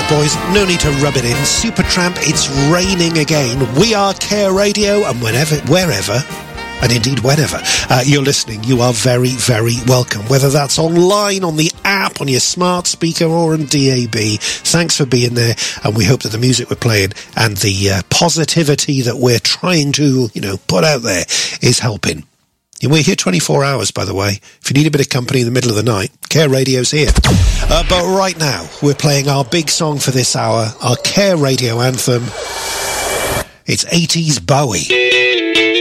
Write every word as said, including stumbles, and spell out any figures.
right, boys, no need to rub it in. Supertramp, it's raining again. We are Care Radio, and whenever, wherever, and indeed whenever uh, you're listening, you are very, very welcome. Whether that's online, on the app, on your smart speaker, or on D A B. Thanks for being there, and we hope that the music we're playing and the uh, positivity that we're trying to, you know, put out there is helping. And we're here twenty-four hours, by the way. If you need a bit of company in the middle of the night, Care Radio's here. Uh, but right now, we're playing our big song for this hour, our Care Radio anthem. It's eighties Bowie.